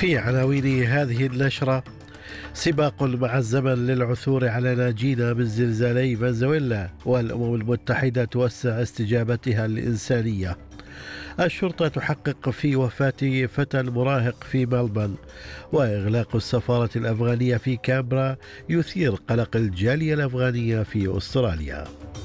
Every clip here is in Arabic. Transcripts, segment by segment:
في عناوين هذه النشرة: سباق مع الزمن للعثور على ناجين من زلزالي فنزويلا، والأمم المتحدة توسع استجابتها للإنسانية. الشرطة تحقق في وفاة فتى مراهق في ملبن، وإغلاق السفارة الأفغانية في كامبرا يثير قلق الجالية الأفغانية في أستراليا.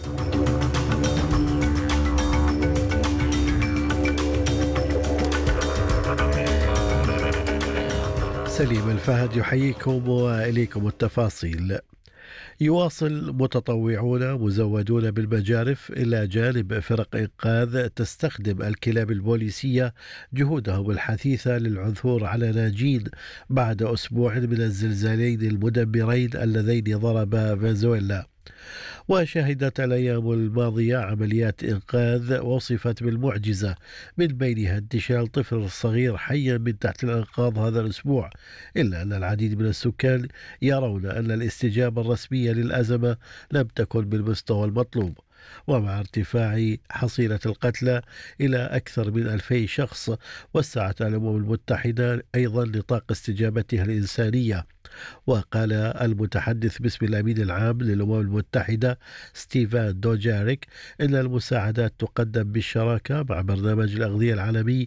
سليم الفهد يحييكم وإليكم التفاصيل. يواصل متطوعون مزودون بالمجارف إلى جانب فرق إنقاذ تستخدم الكلاب البوليسية جهودهم الحثيثة للعثور على ناجين بعد أسبوع من الزلزالين المدمرين اللذين ضربا فنزويلا. وشهدت الأيام الماضية عمليات إنقاذ وصفت بالمعجزة، من بينها انتشال طفل صغير حيا من تحت الأنقاض هذا الأسبوع، إلا أن العديد من السكان يرون أن الاستجابة الرسمية للأزمة لم تكن بالمستوى المطلوب. ومع ارتفاع حصيلة القتلى إلى أكثر من 2000 شخص، وسعت الأمم المتحدة أيضا نطاق استجابتها الإنسانية. وقال المتحدث باسم الأمين العام للأمم المتحدة ستيفان دوجاريك إن المساعدات تقدم بالشراكة مع برنامج الأغذية العالمي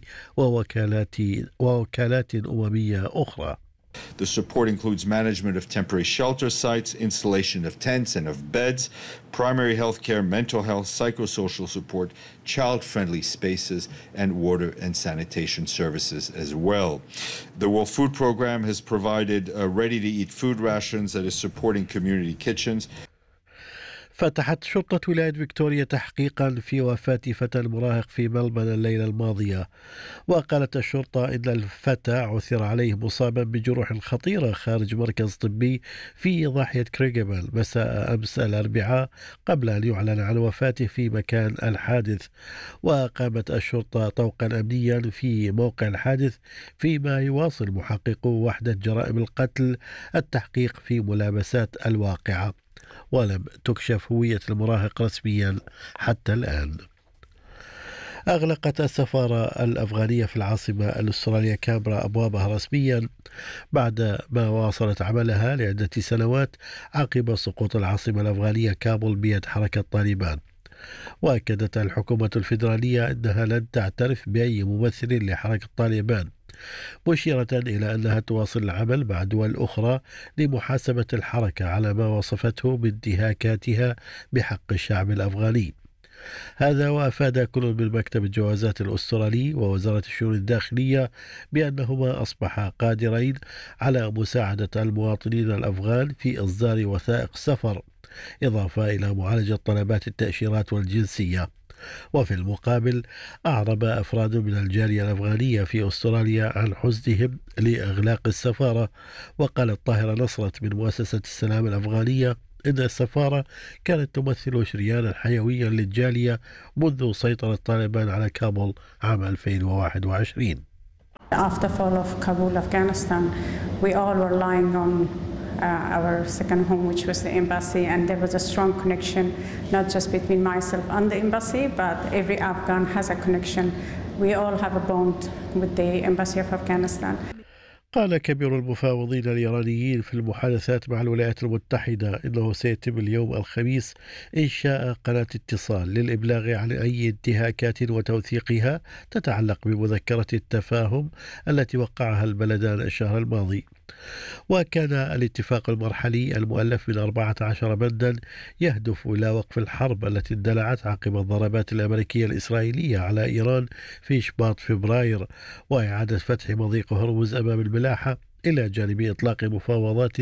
ووكالات أممية أخرى. The support includes management of temporary shelter sites, installation of tents and of beds, primary health care, mental health, psychosocial support, child-friendly spaces, and water and sanitation services as well. The World Food Programme has provided ready-to-eat food rations that is supporting community kitchens. فتحت شرطة ولاية فيكتوريا تحقيقا في وفاة فتى مراهق في ملبن الليلة الماضية. وقالت الشرطة إن الفتى عثر عليه مصابا بجروح خطيرة خارج مركز طبي في ضاحية كريغبل مساء أمس الأربعاء، قبل أن يعلن عن وفاته في مكان الحادث. وقامت الشرطة طوقا أمنيا في موقع الحادث، فيما يواصل محققو وحدة جرائم القتل التحقيق في ملابسات الواقعة، ولم تكشف هوية المراهق رسميا حتى الآن. أغلقت السفارة الأفغانية في العاصمة الأسترالية كامبرا أبوابها رسميا بعد ما واصلت عملها لعدة سنوات عقب سقوط العاصمة الأفغانية كابول بيد حركة طالبان. وأكدت الحكومة الفيدرالية أنها لن تعترف بأي ممثل لحركة طالبان، مشيرة إلى أنها تواصل العمل مع دول أخرى لمحاسبة الحركة على ما وصفته بانتهاكاتها بحق الشعب الأفغاني. هذا وأفاد كل من مكتب الجوازات الأسترالي ووزارة الشؤون الداخلية بأنهما أصبحا قادرين على مساعدة المواطنين الأفغان في إصدار وثائق سفر، إضافة إلى معالجة طلبات التأشيرات والجنسية. وفي المقابل أعرب أفراد من الجالية الأفغانية في أستراليا عن حزنهم لإغلاق السفارة. وقالت طاهرة نصرت من مؤسسة السلام الأفغانية إن السفارة كانت تمثل شريانا حيويا للجالية منذ سيطرة طالبان على كابول عام 2021. After fall of Kabul, Afghanistan, we all were relying on our second home, which was the embassy, and there was a strong connection, not just between myself and the embassy, but every Afghan has a connection. We all have a bond with the embassy of Afghanistan. قال كبير المفاوضين الإيرانيين في المحادثات مع الولايات المتحدة إنه سيتم اليوم الخميس إنشاء قناة اتصال للإبلاغ عن أي انتهاكات وتوثيقها تتعلق بمذكرة التفاهم التي وقعها البلدان الشهر الماضي. وكان الاتفاق المرحلي المؤلف من 14 بندا يهدف إلى وقف الحرب التي اندلعت عقب الضربات الأمريكية الإسرائيلية على إيران في شباط فبراير، وإعادة فتح مضيق هرمز أمام الملاحة، إلى جانب إطلاق مفاوضات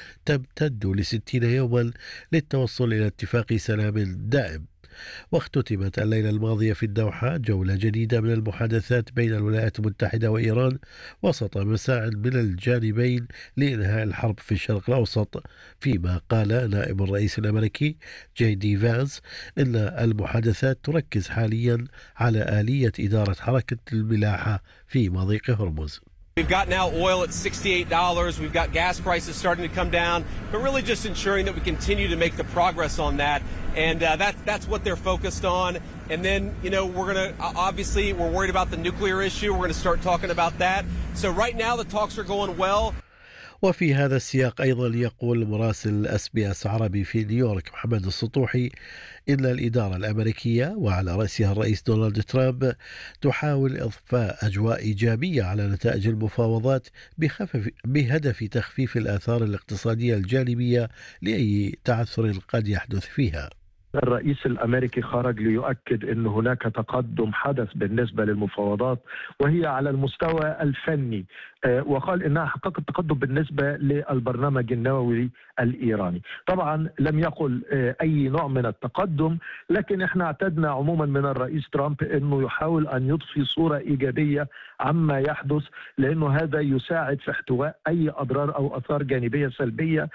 تمتد ل60 يوما للتوصل إلى اتفاق سلام دائم. واختتمت الليلة الماضية في الدوحة جولة جديدة من المحادثات بين الولايات المتحدة وإيران وسط مساع من الجانبين لإنهاء الحرب في الشرق الأوسط، فيما قال نائب الرئيس الأمريكي جي دي فانس إن المحادثات تركز حاليا على آلية إدارة حركة الملاحة في مضيق هرمز. We've got now oil at $68. We've got gas prices starting to come down, but really just ensuring that we continue to make the progress on that. And that's what they're focused on. And then, we're going to, obviously, we're worried about the nuclear issue. We're going to start talking about that. So right now the talks are going well. وفي هذا السياق أيضا يقول مراسل SBS عربي في نيويورك محمد السطوحي إن الإدارة الأمريكية وعلى رأسها الرئيس دونالد ترامب تحاول إضفاء أجواء إيجابية على نتائج المفاوضات بهدف تخفيف الآثار الاقتصادية الجانبية لأي تعثر قد يحدث فيها. الرئيس الأمريكي خرج ليؤكد أن هناك تقدم حدث بالنسبة للمفاوضات وهي على المستوى الفني، وقال أنها حققت تقدم بالنسبة للبرنامج النووي الإيراني. طبعا لم يقل أي نوع من التقدم، لكن احنا اعتدنا عموما من الرئيس ترامب أنه يحاول أن يضفي صورة إيجابية عما يحدث، لأنه هذا يساعد في احتواء أي أضرار أو آثار جانبية سلبية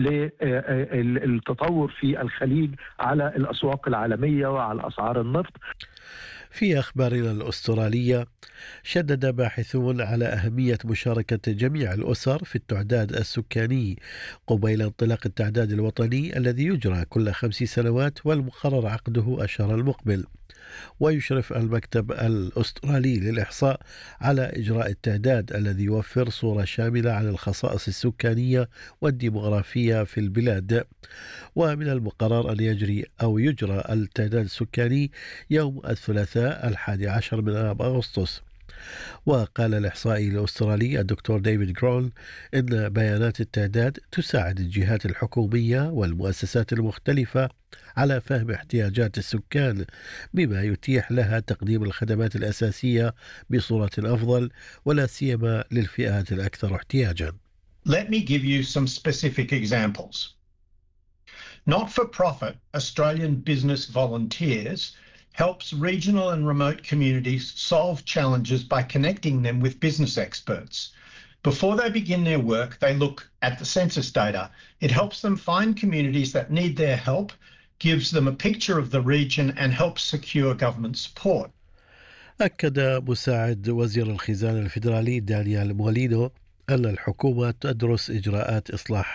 للتطور في الخليج على الأسواق العالمية وعلى أسعار النفط. في أخبارنا الأسترالية، شدد باحثون على أهمية مشاركة جميع الأسر في التعداد السكاني قبيل انطلاق التعداد الوطني الذي يجرى كل 5 سنوات والمقرر عقده الشهر المقبل. ويشرف المكتب الأسترالي للإحصاء على إجراء التعداد الذي يوفر صورة شاملة عن الخصائص السكانية والديمغرافية في البلاد. ومن المقرر أن يجرى التعداد السكاني يوم الثلاثاء 11 من آب أغسطس. وقال الإحصائي الأسترالي الدكتور ديفيد جرون إن بيانات التعداد تساعد الجهات الحكومية والمؤسسات المختلفة على فهم احتياجات السكان، بما يتيح لها تقديم الخدمات الأساسية بصورة أفضل ولا سيما للفئات الأكثر احتياجا. Let me give you some specific examples. Not-for-profit Australian business volunteers helps regional and remote communities solve challenges by connecting them with business experts. Before they begin their work, they look at the census data. It helps them find communities that need their help, gives them a picture of the region, and helps secure government support. أكد مساعد وزير الخزانة الفيدرالي دانيال مولينو أن الحكومة تدرس إجراء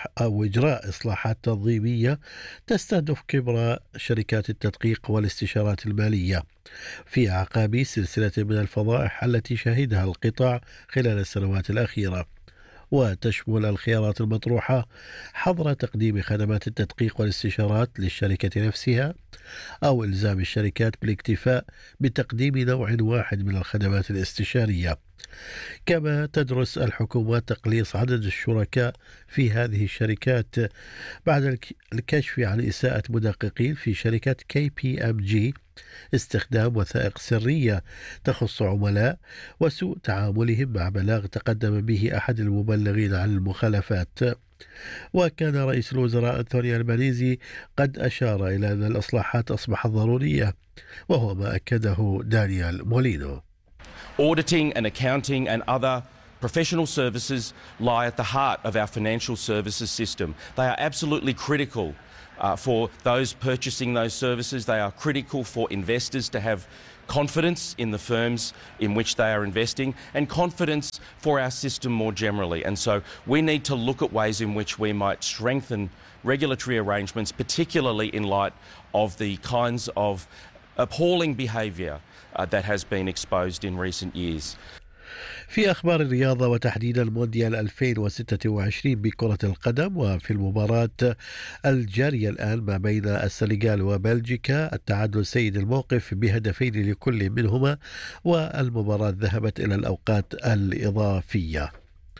إصلاحات تنظيمية تستهدف كبرى شركات التدقيق والاستشارات المالية في أعقاب سلسلة من الفضائح التي شهدها القطاع خلال السنوات الأخيرة، وتشمل الخيارات المطروحة حظر تقديم خدمات التدقيق والاستشارات للشركة نفسها أو إلزام الشركات بالاكتفاء بتقديم نوع واحد من الخدمات الاستشارية. كما تدرس الحكومة تقليص عدد الشركاء في هذه الشركات بعد الكشف عن إساءة مدققين في شركة KPMG، استخدام وثائق سرية تخص عملاء، وسوء تعاملهم مع بلاغ تقدم به أحد المبلغين عن المخالفات. وكان رئيس الوزراء أنتوني ألبانيزي قد أشار إلى أن الإصلاحات أصبحت ضرورية، وهو ما أكده دانيال مولينو. Auditing and accounting and other professional services lie at the heart of our financial services system. They are absolutely critical for those purchasing those services. They are critical for investors to have confidence in the firms in which they are investing and confidence for our system more generally. And so we need to look at ways in which we might strengthen regulatory arrangements, particularly in light of the kinds of appalling behaviour that has been exposed in recent years. في أخبار الرياضة وتحديدا مونديال 2026 بكرة القدم، وفي المباراة الجارية الآن ما بين السنغال وبلجيكا التعادل سيد الموقف بهدفين لكل منهما، والمباراة ذهبت إلى الأوقات الإضافية.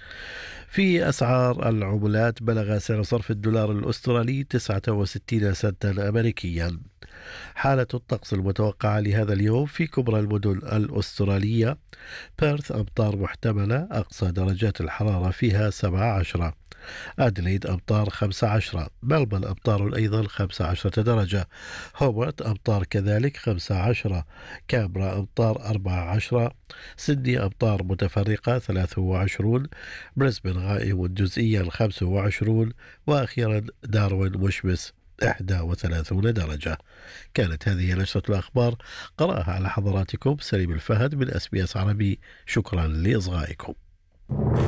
في أسعار العملات بلغ سعر صرف الدولار الأسترالي 69 سنتا أمريكيا. حالة الطقس المتوقعة لهذا اليوم في كبرى المدن الأسترالية: بيرث أمطار محتملة، أقصى درجات الحرارة فيها 17. أدليد أمطار 15. ملبورن أمطار أيضا 15 درجة. هوبرت أمطار كذلك 15. كامبرا أمطار 14. سيدني أمطار متفرقة 23. بريسبن غائم جزئيا 25. وأخيرا داروين مشمس 31 درجة. كانت هذه نشرة الأخبار قرأها على حضراتكم سليم الفهد من SBS عربي. شكرا لإصغائكم.